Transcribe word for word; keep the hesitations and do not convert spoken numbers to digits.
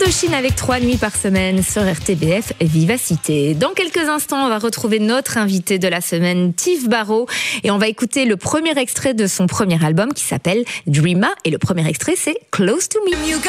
Indochine avec trois nuits par semaine sur R T B F Vivacité. Dans quelques instants, on va retrouver notre invité de la semaine, Tiff Barrow, et on va écouter le premier extrait de son premier album qui s'appelle Dreama, et le premier extrait c'est Close to Me.